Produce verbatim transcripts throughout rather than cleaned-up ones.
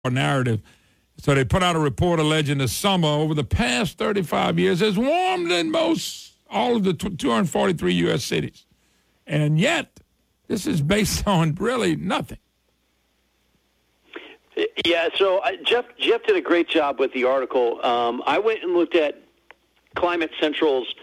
narrative. So they put out a report alleging the summer over the past thirty-five years has warmed in most all of the two hundred forty-three U S cities. And yet, this is based on really nothing. Yeah, so uh, Jeff Jeff did a great job with the article. Um, I went and looked at Climate Central's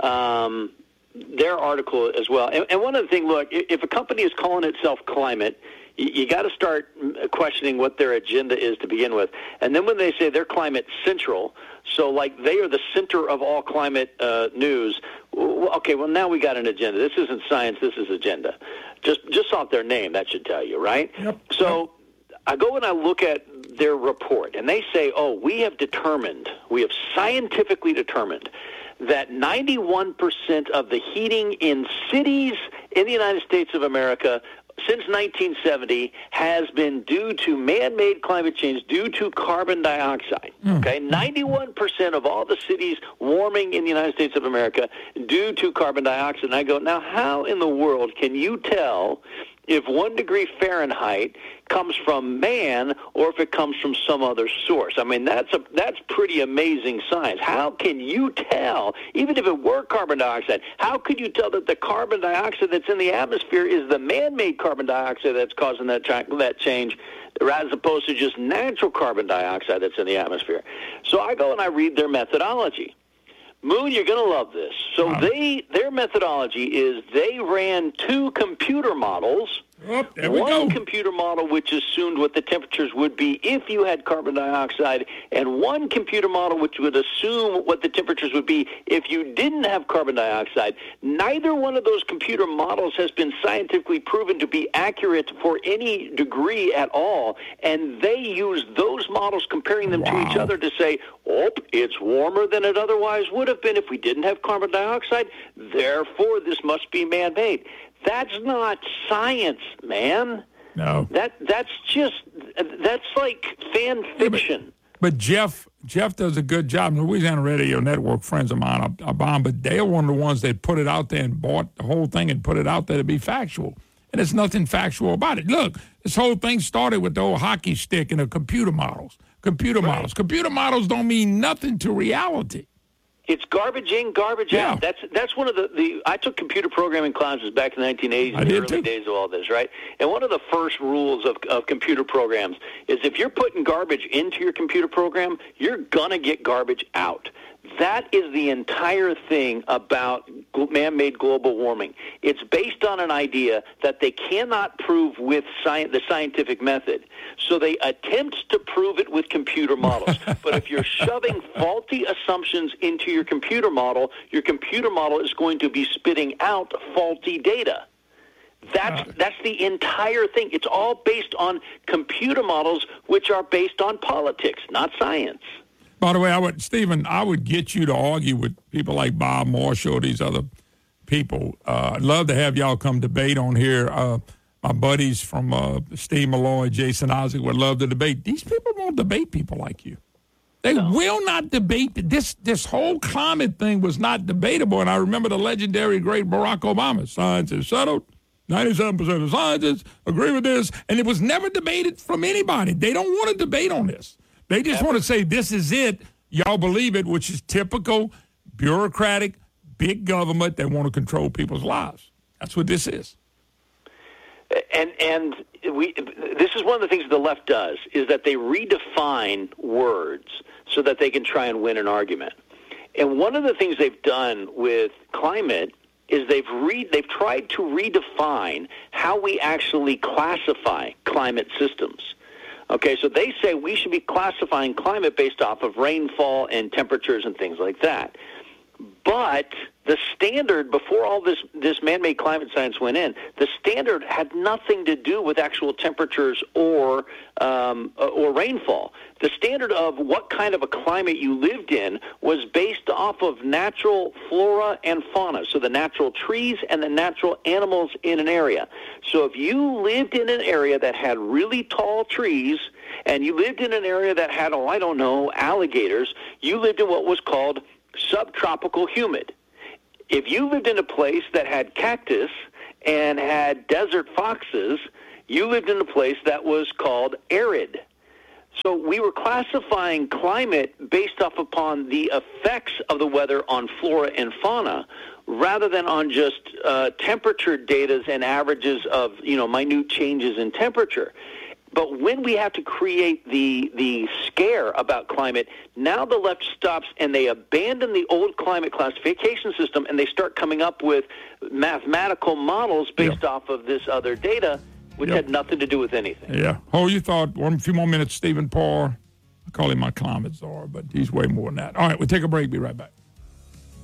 um, their article as well. And, and one other thing, look, if a company is calling itself climate, you, you got to start questioning what their agenda is to begin with. And then when they say they're Climate Central, so like they are the center of all climate uh, news, okay, well, now we got an agenda. This isn't science, this is agenda. Just, just off their name, that should tell you, right? Yep. So I go and I look at their report, and they say, oh, we have determined, we have scientifically determined that ninety-one percent of the heating in cities in the United States of America since nineteen seventy has been due to man-made climate change, due to carbon dioxide. Mm. Okay, ninety-one percent of all the cities warming in the United States of America due to carbon dioxide. And I go, now how in the world can you tell if one degree Fahrenheit comes from man or if it comes from some other source? I mean, that's a that's pretty amazing science. How can you tell, even if it were carbon dioxide, how could you tell that the carbon dioxide that's in the atmosphere is the man-made carbon dioxide that's causing that, that change, as opposed to just natural carbon dioxide that's in the atmosphere? So I go and I read their methodology. Moon, you're going to love this. So wow. they their methodology is they ran two computer models. Oh, there we One go. computer model which assumed what the temperatures would be if you had carbon dioxide, and one computer model which would assume what the temperatures would be if you didn't have carbon dioxide. Neither one of those computer models has been scientifically proven to be accurate for any degree at all, and they use those models, comparing them wow. to each other, to say, oh, it's warmer than it otherwise would have been if we didn't have carbon dioxide, therefore this must be man-made. That's not science, man. No. That that's just that's like fan fiction. Yeah, but, but Jeff Jeff does a good job. Louisiana Radio Network, friends of mine, are, are bomb, but they're one of the ones that put it out there and bought the whole thing and put it out there to be factual. And there's nothing factual about it. Look, this whole thing started with the old hockey stick and the computer models. Computer right. models. Computer models don't mean nothing to reality. It's garbage in, garbage yeah. out. That's that's one of the, the – I took computer programming classes back in the nineteen eighties, in the early too. days of all this, right? And one of the first rules of, of computer programs is if you're putting garbage into your computer program, you're going to get garbage out. That is the entire thing about man-made global warming. It's based on an idea that they cannot prove with sci- the scientific method. So they attempt to prove it with computer models. But if you're shoving faulty assumptions into your computer model, your computer model is going to be spitting out faulty data. That's that's the entire thing. It's all based on computer models, which are based on politics, not science. By the way, I would, Stephen, I would get you to argue with people like Bob Marshall, these other people. Uh, I'd love to have y'all come debate on here. Uh, my buddies from uh, Steve Malloy, Jason Isaac would love to debate. These people won't debate people like you. They no. will not debate. This this whole climate thing was not debatable. And I remember the legendary great Barack Obama. Science is settled. ninety-seven percent of scientists agree with this. And it was never debated from anybody. They don't want to debate on this. They just want to say, this is it, y'all believe it, which is typical bureaucratic, big government that want to control people's lives. That's what this is. And and we this is one of the things the left does, is that they redefine words so that they can try and win an argument. And one of the things they've done with climate is they've re, they've tried to redefine how we actually classify climate systems. Okay, so they say we should be classifying climate based off of rainfall and temperatures and things like that. But the standard, before all this, this man-made climate science went in, the standard had nothing to do with actual temperatures or um, or rainfall. The standard of what kind of a climate you lived in was based off of natural flora and fauna, so the natural trees and the natural animals in an area. So if you lived in an area that had really tall trees and you lived in an area that had, oh, I don't know, alligators, you lived in what was called subtropical humid. If you lived in a place that had cactus and had desert foxes, you lived in a place that was called arid. So we were classifying climate based off upon the effects of the weather on flora and fauna, rather than on just uh, temperature data and averages of, you know, minute changes in temperature. But when we have to create the the scare about climate, now the left stops and they abandon the old climate classification system and they start coming up with mathematical models based yep. off of this other data, which yep. had nothing to do with anything. Yeah. Oh, you thought, one few more minutes, Stephen Parr. I call him my climate czar, but he's way more than that. All right, we'll take a break. Be right back.